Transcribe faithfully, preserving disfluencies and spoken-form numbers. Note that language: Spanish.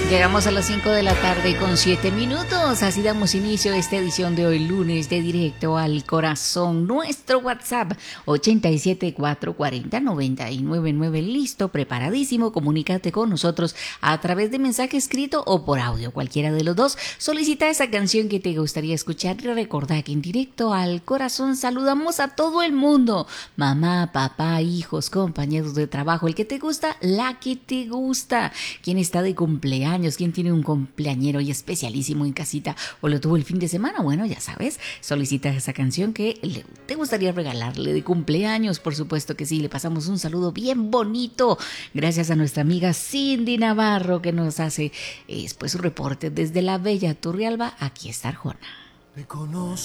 Llegamos a las cinco de la tarde con siete minutos, así damos inicio a esta edición de hoy lunes de Directo al Corazón. Nuestro WhatsApp ochenta y siete, cuatrocientos cuarenta, noventa y nueve nueve, listo, preparadísimo, comunícate con nosotros a través de mensaje escrito o por audio, cualquiera de los dos. Solicita esa canción que te gustaría escuchar y recordá que en Directo al Corazón saludamos a todo el mundo, mamá, papá, hijos, compañeros de trabajo, el que te gusta, la que te gusta, quien está de cumpleaños, quién tiene un cumpleañero y especialísimo en casita o lo tuvo el fin de semana, bueno, ya sabes, solicita esa canción que le, te gustaría regalarle de cumpleaños, por supuesto que sí. Le pasamos un saludo bien bonito, gracias a nuestra amiga Cindy Navarro que nos hace eh, pues, su reporte desde la bella Turrialba. Aquí está Arjona. Te conozco